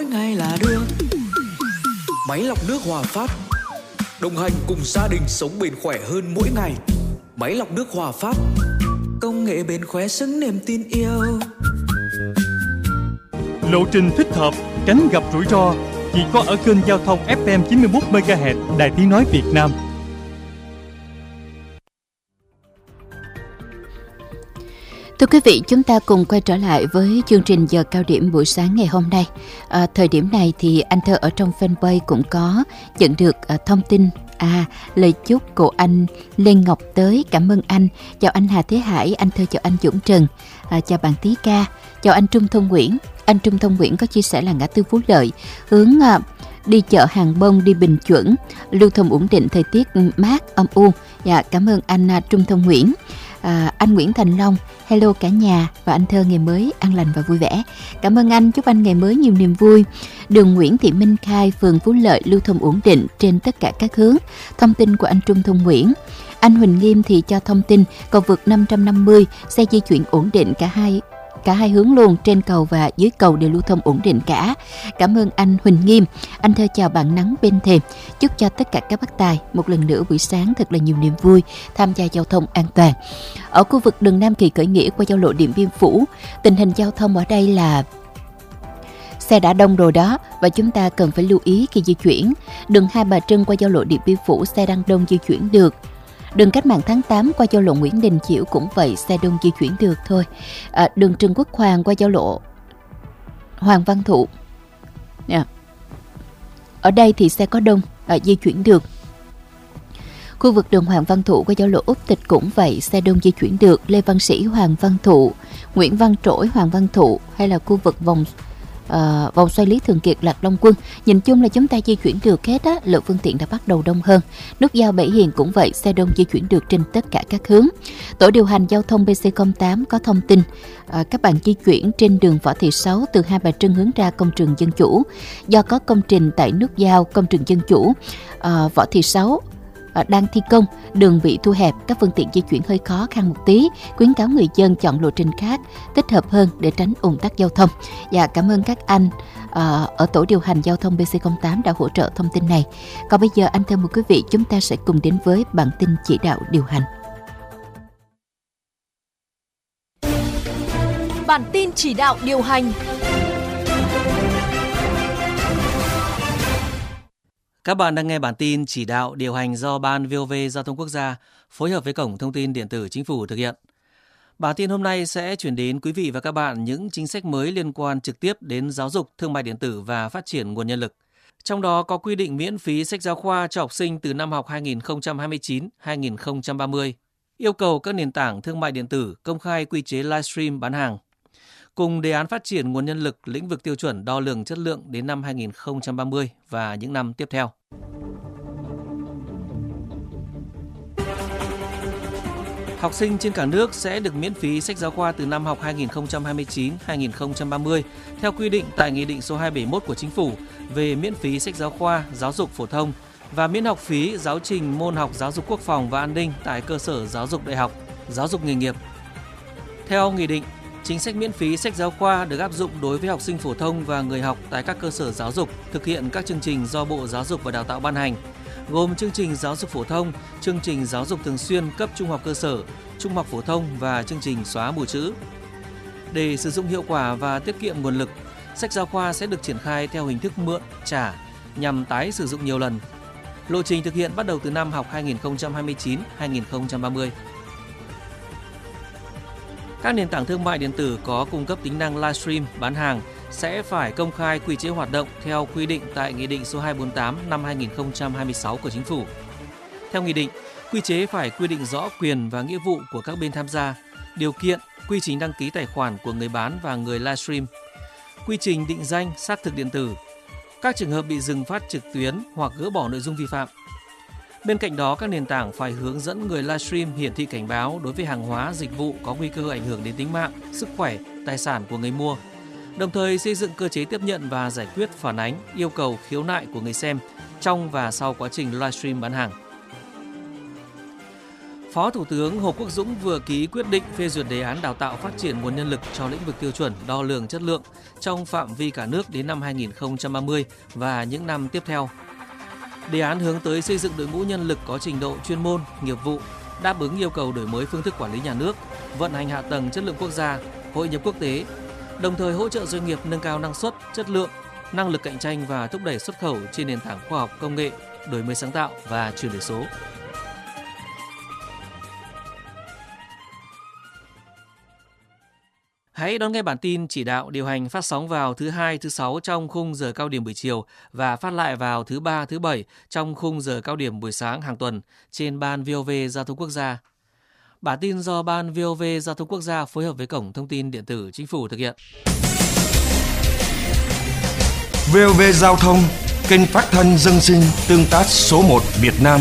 ngày là được. Máy lọc nước Hòa Phát, đồng hành cùng gia đình sống bền khỏe hơn mỗi ngày. Máy lọc nước Hòa Phát, công nghệ bền khỏe xứng niềm tin yêu. Lộ trình thích hợp, tránh gặp rủi ro chỉ có ở kênh giao thông FM 91 MHz Đài Tiếng nói Việt Nam. Thưa quý vị, chúng ta cùng quay trở lại với chương trình giờ cao điểm buổi sáng ngày hôm nay. Thời điểm này thì anh Thơ ở trong fanpage cũng có nhận được thông tin lời chúc của anh Lê Ngọc tới. Cảm ơn anh. Chào anh Hà Thế Hải, anh Thơ chào anh Dũng Trần, chào bạn Tí Ca, chào anh Trung Thông Nguyễn. Anh Trung Thông Nguyễn có chia sẻ là ngã tư Phú Lợi hướng đi chợ Hàng Bông đi Bình Chuẩn, lưu thông ổn định, thời tiết mát âm u. Dạ, cảm ơn anh Trung Thông Nguyễn. Anh Nguyễn Thành Long, hello cả nhà và anh Thơ ngày mới an lành và vui vẻ. Cảm ơn anh, chúc anh ngày mới nhiều niềm vui. Đường Nguyễn Thị Minh Khai, phường Phú Lợi lưu thông ổn định trên tất cả các hướng. Thông tin của anh Trung Thông Nguyễn. Anh Huỳnh Nghiêm thì cho thông tin cầu vượt 550, xe di chuyển ổn định cả hai hướng luôn, trên cầu và dưới cầu đều lưu thông ổn định cả. Cảm ơn anh Huỳnh Nghiêm. Anh Thơ chào bạn Nắng bên thềm, chúc cho tất cả các bác tài một lần nữa buổi sáng thật là nhiều niềm vui, tham gia giao thông an toàn. Ở khu vực đường Nam Kỳ khởi nghĩa qua giao lộ Điện Biên Phủ, tình hình giao thông ở đây là xe đã đông rồi đó, và chúng ta cần phải lưu ý khi di chuyển. Đường Hai Bà Trưng qua giao lộ Điện Biên Phủ xe đang đông di chuyển được. Đường Cách mạng tháng 8 qua giao lộ Nguyễn Đình Chiểu cũng vậy, xe đông di chuyển được thôi. Đường Trần Quốc Hoàng qua giao lộ Hoàng Văn Thụ, ở đây thì xe có đông, di chuyển được. Khu vực đường Hoàng Văn Thụ qua giao lộ Úc Tịch cũng vậy, xe đông di chuyển được. Lê Văn Sĩ, Hoàng Văn Thụ, Nguyễn Văn Trỗi, Hoàng Văn Thụ, hay là khu vực vòng xoay Lý Thường Kiệt, Lạc Long Quân, nhìn chung là chúng ta di chuyển được hết á, lượng phương tiện đã bắt đầu đông hơn. Nút giao Bảy Hiền cũng vậy, xe đông di chuyển được trên tất cả các hướng. Tổ điều hành giao thông BC08 có thông tin các bạn di chuyển trên đường Võ Thị Sáu từ Hai Bà Trưng hướng ra công trường Dân Chủ, do có công trình tại nút giao công trường Dân Chủ Võ Thị Sáu đang thi công, đường bị thu hẹp, các phương tiện di chuyển hơi khó khăn một tí. Khuyến cáo người dân chọn lộ trình khác thích hợp hơn để tránh ùn tắc giao thông. Và cảm ơn các anh ở tổ điều hành giao thông BC08 đã hỗ trợ thông tin này. Còn bây giờ anh Thơ mời quý vị, chúng ta sẽ cùng đến với bản tin chỉ đạo điều hành. Bản tin chỉ đạo điều hành. Các bạn đang nghe bản tin chỉ đạo điều hành do Ban VOV Giao thông Quốc gia phối hợp với Cổng Thông tin Điện tử Chính phủ thực hiện. Bản tin hôm nay sẽ chuyển đến quý vị và các bạn những chính sách mới liên quan trực tiếp đến giáo dục, thương mại điện tử và phát triển nguồn nhân lực. Trong đó có quy định miễn phí sách giáo khoa cho học sinh từ năm học 2029-2030, yêu cầu các nền tảng thương mại điện tử công khai quy chế livestream bán hàng, cùng đề án phát triển nguồn nhân lực lĩnh vực tiêu chuẩn đo lường chất lượng đến năm 2030 và những năm tiếp theo. Học sinh trên cả nước sẽ được miễn phí sách giáo khoa từ năm học 2029-2030 theo quy định tại Nghị định số 271 của Chính phủ về miễn phí sách giáo khoa giáo dục phổ thông và miễn học phí giáo trình môn học giáo dục quốc phòng và an ninh tại cơ sở giáo dục đại học, giáo dục nghề nghiệp. Theo Nghị định, chính sách miễn phí sách giáo khoa được áp dụng đối với học sinh phổ thông và người học tại các cơ sở giáo dục thực hiện các chương trình do Bộ Giáo dục và Đào tạo ban hành, gồm chương trình giáo dục phổ thông, chương trình giáo dục thường xuyên cấp trung học cơ sở, trung học phổ thông và chương trình xóa mù chữ. Để sử dụng hiệu quả và tiết kiệm nguồn lực, sách giáo khoa sẽ được triển khai theo hình thức mượn, trả nhằm tái sử dụng nhiều lần. Lộ trình thực hiện bắt đầu từ năm học 2029-2030. Các nền tảng thương mại điện tử có cung cấp tính năng livestream bán hàng sẽ phải công khai quy chế hoạt động theo quy định tại Nghị định số 248 năm 2026 của Chính phủ. Theo Nghị định, quy chế phải quy định rõ quyền và nghĩa vụ của các bên tham gia, điều kiện, quy trình đăng ký tài khoản của người bán và người livestream, quy trình định danh xác thực điện tử, các trường hợp bị dừng phát trực tuyến hoặc gỡ bỏ nội dung vi phạm. Bên cạnh đó, các nền tảng phải hướng dẫn người livestream hiển thị cảnh báo đối với hàng hóa, dịch vụ có nguy cơ ảnh hưởng đến tính mạng, sức khỏe, tài sản của người mua, đồng thời xây dựng cơ chế tiếp nhận và giải quyết phản ánh, yêu cầu khiếu nại của người xem trong và sau quá trình livestream bán hàng. Phó Thủ tướng Hồ Quốc Dũng vừa ký quyết định phê duyệt đề án đào tạo phát triển nguồn nhân lực cho lĩnh vực tiêu chuẩn đo lường chất lượng trong phạm vi cả nước đến năm 2030 và những năm tiếp theo. Đề án hướng tới xây dựng đội ngũ nhân lực có trình độ chuyên môn, nghiệp vụ, đáp ứng yêu cầu đổi mới phương thức quản lý nhà nước, vận hành hạ tầng chất lượng quốc gia, hội nhập quốc tế, đồng thời hỗ trợ doanh nghiệp nâng cao năng suất, chất lượng, năng lực cạnh tranh và thúc đẩy xuất khẩu trên nền tảng khoa học công nghệ, đổi mới sáng tạo và chuyển đổi số. Hãy đón nghe bản tin chỉ đạo điều hành phát sóng vào thứ Hai, thứ Sáu trong khung giờ cao điểm buổi chiều và phát lại vào thứ Ba, thứ Bảy trong khung giờ cao điểm buổi sáng hàng tuần trên Ban VOV Giao thông Quốc gia. Bản tin do Ban VOV Giao thông Quốc gia phối hợp với Cổng Thông tin Điện tử Chính phủ thực hiện. VOV Giao thông, kênh phát thanh dân sinh tương tác số 1 Việt Nam.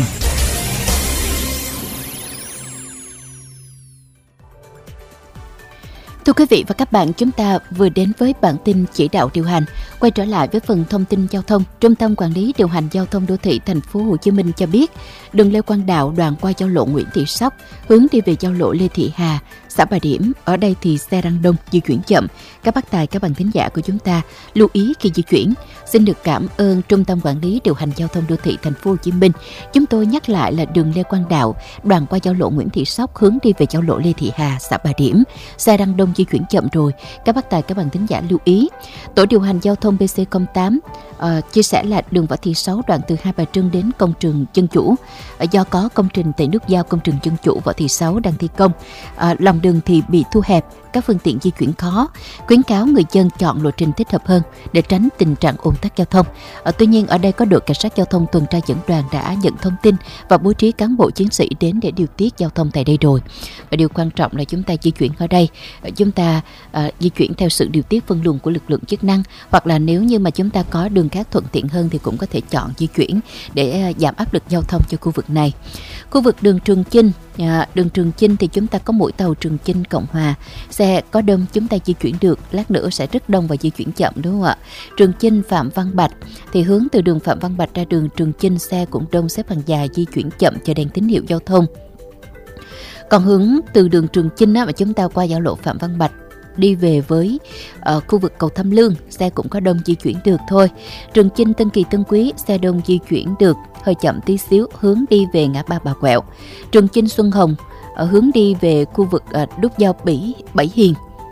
Thưa quý vị và các bạn, chúng ta vừa đến với bản tin chỉ đạo điều hành. Quay trở lại với phần thông tin giao thông, Trung tâm Quản lý điều hành giao thông đô thị thành phố Hồ Chí Minh cho biết, đường Lê Quang Đạo đoạn qua giao lộ Nguyễn Thị Sóc hướng đi về giao lộ Lê Thị Hà, xã Bà Điểm. Ở đây thì xe đang đông, di chuyển chậm. Các bác tài, các bạn thính giả của chúng ta lưu ý khi di chuyển. Xin được cảm ơn Trung tâm Quản lý điều hành giao thông đô thị thành phố Hồ Chí Minh. Chúng tôi nhắc lại là đường Lê Quang Đạo đoạn qua giao lộ Nguyễn Thị Sóc hướng đi về giao lộ Lê Thị Hà, xã Bà Điểm. Xe đang đông, di chuyển chậm rồi. Các bác tài, các bạn thính giả lưu ý. Tổ điều hành giao thông BC08 chia sẻ là đường Võ Thị Sáu đoạn từ Hai Bà Trưng đến công trường Dân Chủ. Do có công trình tại nút giao công trường Dân Chủ Võ Thị Sáu đang thi công, lòng đường thì bị thu hẹp, các phương tiện di chuyển khó. Khuyến cáo người dân chọn lộ trình thích hợp hơn để tránh tình trạng ùn tắc giao thông. Tuy nhiên ở đây có đội cảnh sát giao thông tuần tra dẫn đoàn đã nhận thông tin và bố trí cán bộ chiến sĩ đến để điều tiết giao thông tại đây rồi. Và điều quan trọng là chúng ta di chuyển ở đây, chúng ta di chuyển theo sự điều tiết phân luồng của lực lượng chức năng, hoặc là nếu như mà chúng ta có đường khác thuận tiện hơn thì cũng có thể chọn di chuyển để giảm áp lực giao thông cho khu vực này. Khu vực đường Trường Chinh, đường Trường Chinh thì chúng ta có mũi tàu Trường Chinh Cộng Hòa, xe có đông chúng ta di chuyển được, lát nữa sẽ rất đông và di chuyển chậm, đúng không ạ? Trường Chinh Phạm Văn Bạch thì hướng từ đường Phạm Văn Bạch ra đường Trường Chinh xe cũng đông, xếp hàng dài, di chuyển chậm chờ đèn tín hiệu giao thông. Còn hướng từ đường Trường Chinh mà chúng ta qua giao lộ Phạm Văn Bạch đi về với khu vực cầu Tham Lương, xe cũng có đông, di chuyển được thôi. Trường Chinh Tân Kỳ Tân Quý, xe đông di chuyển được, hơi chậm tí xíu, hướng đi về ngã ba Bà Quẹo. Trường Chinh Xuân Hồng hướng đi về khu vực nút giao Bảy Hiền,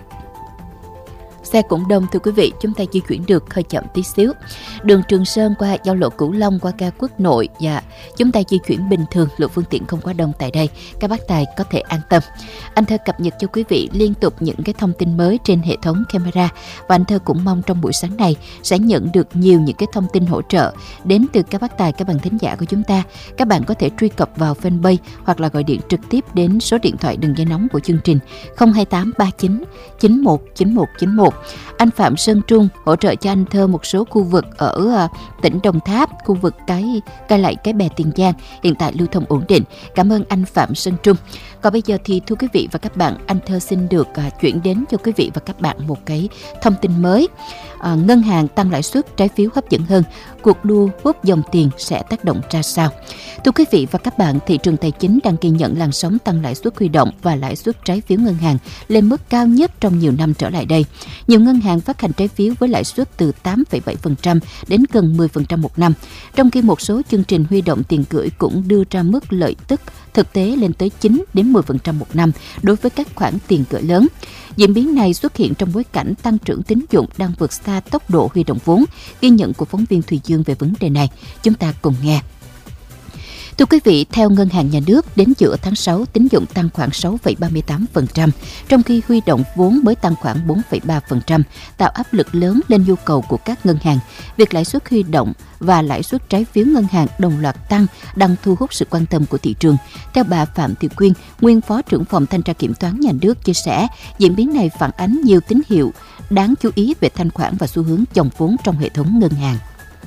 xe cũng đông thưa quý vị, chúng ta di chuyển được, hơi chậm tí xíu. Đường Trường Sơn qua giao lộ Cửu Long qua ga Quốc Nội, chúng ta di chuyển bình thường, lượng phương tiện không quá đông tại đây, các bác tài có thể an tâm. Anh Thơ cập nhật cho quý vị liên tục những cái thông tin mới trên hệ thống camera, và anh Thơ cũng mong trong buổi sáng này sẽ nhận được nhiều những cái thông tin hỗ trợ đến từ các bác tài, các bạn thính giả của chúng ta. Các bạn có thể truy cập vào fanpage hoặc là gọi điện trực tiếp đến số điện thoại đường dây nóng của chương trình 02839 91 91 91. Anh Phạm Sơn Trung hỗ trợ cho anh Thơ một số khu vực ở tỉnh Đồng Tháp, khu vực Cái Lậy, Cái Bè, Tiền Giang hiện tại lưu thông ổn định. Cảm ơn anh Phạm Sơn Trung. Còn bây giờ thì thưa quý vị và các bạn, anh Thơ xin được chuyển đến cho quý vị và các bạn một cái thông tin mới. Ngân hàng tăng lãi suất trái phiếu hấp dẫn hơn, cuộc đua hút dòng tiền sẽ tác động ra sao? Thưa quý vị và các bạn, thị trường tài chính đang ghi nhận làn sóng tăng lãi suất huy động và lãi suất trái phiếu ngân hàng lên mức cao nhất trong nhiều năm trở lại đây. Nhiều ngân hàng phát hành trái phiếu với lãi suất từ 8,7% đến gần 10% một năm, trong khi một số chương trình huy động tiền gửi cũng đưa ra mức lợi tức thực tế lên tới 9 đến 10% một năm đối với các khoản tiền gửi lớn. Diễn biến này xuất hiện trong bối cảnh tăng trưởng tín dụng đang vượt xa tốc độ huy động vốn. Ghi nhận của phóng viên Thùy Dương về vấn đề này, chúng ta cùng nghe. Thưa quý vị, theo Ngân hàng Nhà nước, đến giữa tháng 6, tín dụng tăng khoảng 6,38%, trong khi huy động vốn mới tăng khoảng 4,3%, tạo áp lực lớn lên nhu cầu của các ngân hàng. Việc lãi suất huy động và lãi suất trái phiếu ngân hàng đồng loạt tăng đang thu hút sự quan tâm của thị trường. Theo bà Phạm Thị Quyên, nguyên Phó trưởng phòng Thanh tra Kiểm toán Nhà nước chia sẻ, diễn biến này phản ánh nhiều tín hiệu đáng chú ý về thanh khoản và xu hướng dòng vốn trong hệ thống ngân hàng.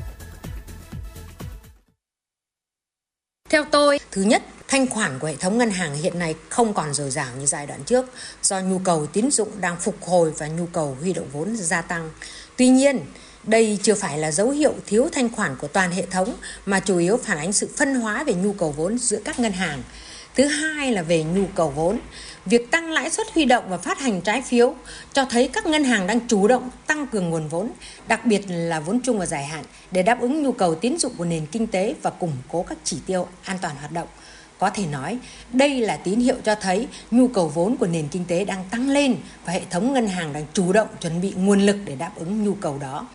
Theo tôi, thứ nhất, thanh khoản của hệ thống ngân hàng hiện nay không còn dồi dào như giai đoạn trước do nhu cầu tín dụng đang phục hồi và nhu cầu huy động vốn gia tăng. Tuy nhiên, đây chưa phải là dấu hiệu thiếu thanh khoản của toàn hệ thống mà chủ yếu phản ánh sự phân hóa về nhu cầu vốn giữa các ngân hàng. Thứ hai là về nhu cầu vốn. Việc tăng lãi suất huy động và phát hành trái phiếu cho thấy các ngân hàng đang chủ động tăng cường nguồn vốn, đặc biệt là vốn chung và dài hạn để đáp ứng nhu cầu tín dụng của nền kinh tế và củng cố các chỉ tiêu an toàn hoạt động. Có thể nói, đây là tín hiệu cho thấy nhu cầu vốn của nền kinh tế đang tăng lên và hệ thống ngân hàng đang chủ động chuẩn bị nguồn lực để đáp ứng nhu cầu đó.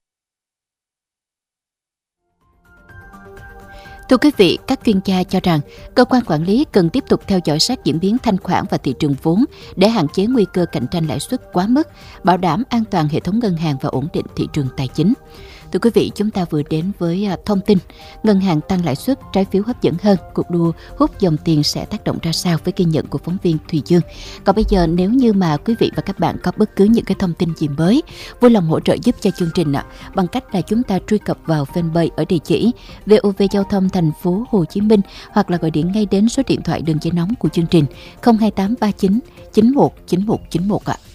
Thưa quý vị, các chuyên gia cho rằng cơ quan quản lý cần tiếp tục theo dõi sát diễn biến thanh khoản và thị trường vốn để hạn chế nguy cơ cạnh tranh lãi suất quá mức, bảo đảm an toàn hệ thống ngân hàng và ổn định thị trường tài chính. Thưa quý vị, chúng ta vừa đến với thông tin ngân hàng tăng lãi suất, trái phiếu hấp dẫn hơn, cuộc đua hút dòng tiền sẽ tác động ra sao với ghi nhận của phóng viên Thùy Dương. Còn bây giờ, nếu như mà quý vị và các bạn có bất cứ những cái thông tin gì mới, vui lòng hỗ trợ giúp cho chương trình bằng cách là chúng ta truy cập vào fanpage ở địa chỉ VOV Giao thông Thành phố Hồ Chí Minh hoặc là gọi điện ngay đến số điện thoại đường dây nóng của chương trình 02839 919191 ạ.